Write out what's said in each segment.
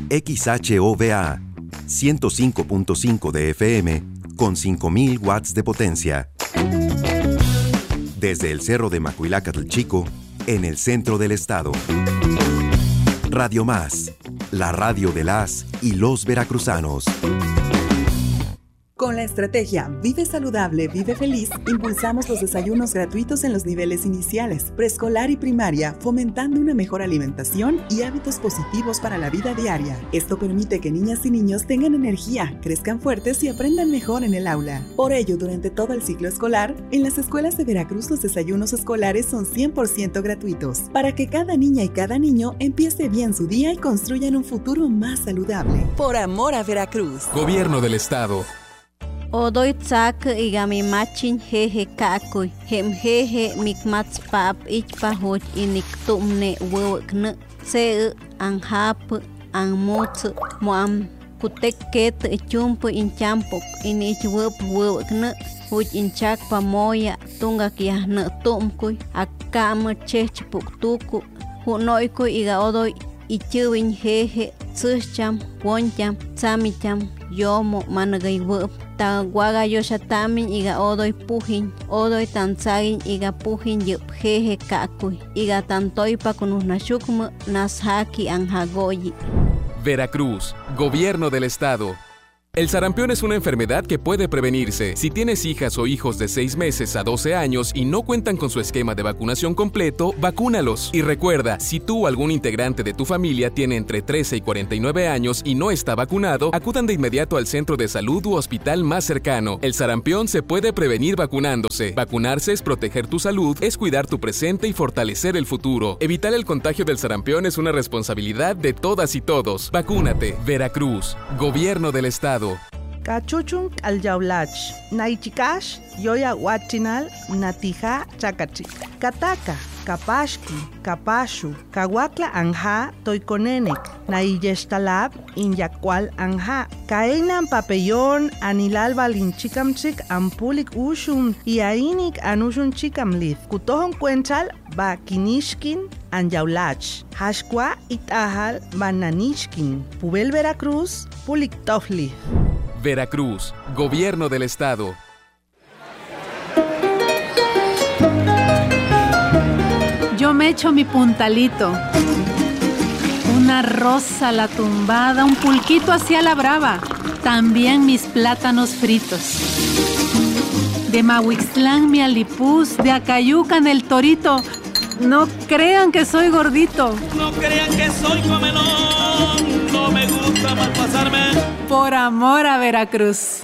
XHOVA, 105.5 de FM, con 5,000 watts de potencia. Desde el Cerro de Macuilácatl Chico, en el centro del estado. Radio Más, la radio de las y los veracruzanos. Con la estrategia Vive Saludable, Vive Feliz, impulsamos los desayunos gratuitos en los niveles iniciales, preescolar y primaria, fomentando una mejor alimentación y hábitos positivos para la vida diaria. Esto permite que niñas y niños tengan energía, crezcan fuertes y aprendan mejor en el aula. Por ello, durante todo el ciclo escolar, en las escuelas de Veracruz los desayunos escolares son 100% gratuitos, para que cada niña y cada niño empiece bien su día y construyan un futuro más saludable. Por amor a Veracruz. Gobierno del Estado. Odoy tsak igami machin jeje kakoy hem jeje mikmats pap ichpa hoj inik tumne wewkne se anhap anmuts moam kutek ket chumpo inchampok inich wewkne hoj inchak pamoya tunga kiahne tumkoy akam chechpuk tuku hunoykoy iga odoy ichuwin jeje tsucham woncham tsamicham yomo managay wep ta guaga yoshatamin iga odoy pujin odoy tanzagin iga pujin yup jeje kakuy iga tantoy pakunusnashukmu nashaki anjagoyi. Veracruz, Gobierno del Estado. El sarampión es una enfermedad que puede prevenirse. Si tienes hijas o hijos de 6 meses a 12 años y no cuentan con su esquema de vacunación completo, vacúnalos. Y recuerda, si tú o algún integrante de tu familia tiene entre 13 y 49 años y no está vacunado, acudan de inmediato al centro de salud u hospital más cercano. El sarampión se puede prevenir vacunándose. Vacunarse es proteger tu salud, es cuidar tu presente y fortalecer el futuro. Evitar el contagio del sarampión es una responsabilidad de todas y todos. Vacúnate. Veracruz, Gobierno del Estado. Cachuchun alyaulach, naichikash, yoya huachinal, natija chakachi. Kataka, kapashki, kapashu, kawakla anja, toikonenek, naiyestalab, inyakwal anja. Kaenan papellón, anilal balinchikamchik, ampulik ushun, iainik anushun chikamlith. Kutohon cuenchal, ba kinishkin, anyaulach. Hashkwa itahal, bananishkin. Pubel Veracruz, pulik tofli. Veracruz, Gobierno del Estado. Yo me echo mi puntalito, una rosa a la tumbada, un pulquito hacia la brava, también mis plátanos fritos. De Mahuixtlán mi alipuz, de Acayucan el torito, no crean que soy gordito. No crean que soy comelón, no me gusta malpasarme. Por amor a Veracruz.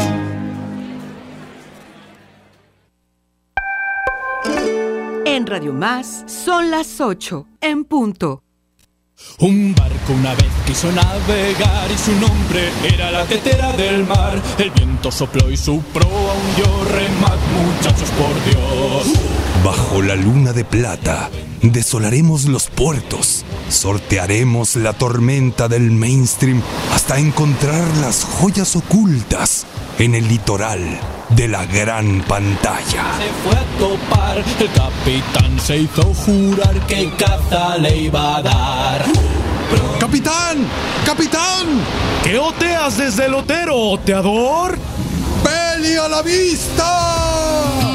En Radio Más son las 8 en punto. Un barco una vez quiso navegar y su nombre era la tetera del mar. El viento sopló y su proa hundió. Remad, muchachos, por Dios. Bajo la luna de plata, desolaremos los puertos, sortearemos la tormenta del mainstream hasta encontrar las joyas ocultas en el litoral de la gran pantalla. Se fue a topar, el capitán se hizo jurar que caza le iba a dar. ¡Capitán! ¡Capitán! ¿Qué oteas desde el otero, oteador? ¡Peli a la vista!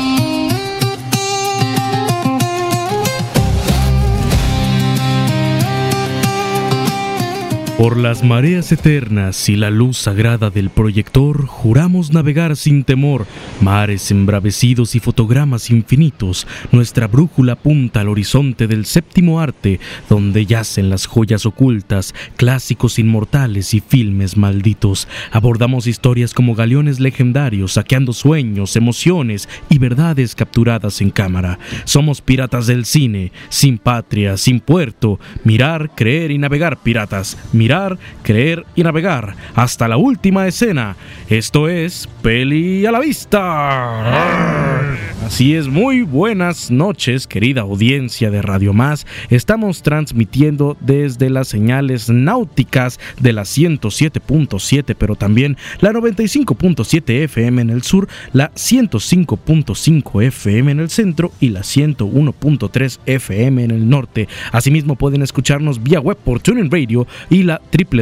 Por las mareas eternas y la luz sagrada del proyector, juramos navegar sin temor, mares embravecidos y fotogramas infinitos. Nuestra brújula apunta al horizonte del séptimo arte, donde yacen las joyas ocultas, clásicos inmortales y filmes malditos. Abordamos historias como galeones legendarios, saqueando sueños, emociones y verdades capturadas en cámara. Somos piratas del cine, sin patria, sin puerto. Mirar, creer y navegar, piratas. Mirar, creer y navegar hasta la última escena. Esto es Peli a la Vista. Así es, muy buenas noches, querida audiencia de Radio Más. Estamos transmitiendo desde las señales náuticas de la 107.7, pero también la 95.7 FM en el sur, la 105.5 FM en el centro y la 101.3 FM en el norte. Asimismo pueden escucharnos vía web por TuneIn Radio y la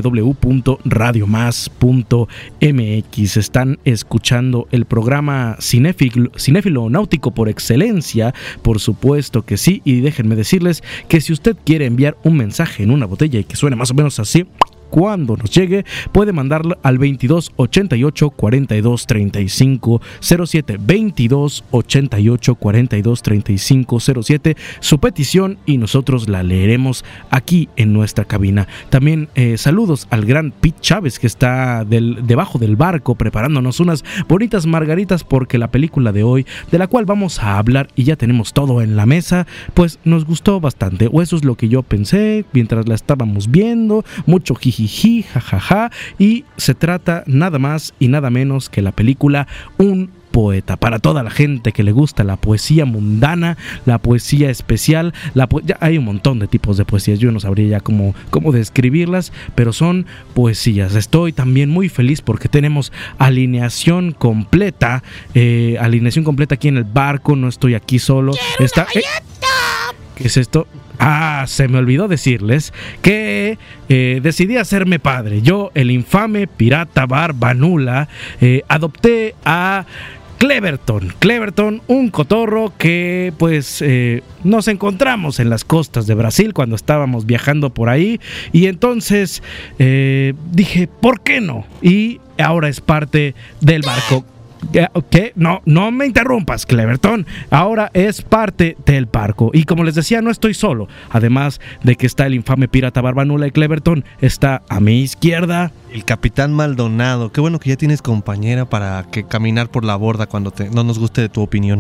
www.radiomás.mx. Están escuchando el programa Cinéfilo Náutico por excelencia, por supuesto que sí, y déjenme decirles que si usted quiere enviar un mensaje en una botella y que suene más o menos así, cuando nos llegue, puede mandarlo al 22 88 42 35 07, 22 88 42 35 07, su petición, y nosotros la leeremos aquí en nuestra cabina. También saludos al gran Pete Chávez, que está debajo del barco preparándonos unas bonitas margaritas, porque la película de hoy, de la cual vamos a hablar y ya tenemos todo en la mesa, pues nos gustó bastante, o eso es lo que yo pensé mientras la estábamos viendo. Mucho jiji, jajaja, y se trata nada más y nada menos que la película Un Poeta. Para toda la gente que le gusta la poesía mundana, la poesía especial, ya hay un montón de tipos de poesías, yo no sabría ya cómo describirlas, pero son poesías. Estoy también muy feliz porque tenemos alineación completa aquí en el barco, no estoy aquí solo. ¿Qué es esto? Se me olvidó decirles que decidí hacerme padre. Yo, el infame pirata Barbanula, adopté a Cleverton, un cotorro que pues nos encontramos en las costas de Brasil cuando estábamos viajando por ahí, y entonces dije, ¿por qué no? Y ahora es parte del barco. ¿Qué? No me interrumpas, Cleverton. Ahora es parte del barco. Y como les decía, no estoy solo. Además de que está el infame pirata Barbanula y Cleverton, está a mi izquierda el Capitán Maldonado. Qué bueno que ya tienes compañera para que caminar por la borda cuando no nos guste de tu opinión.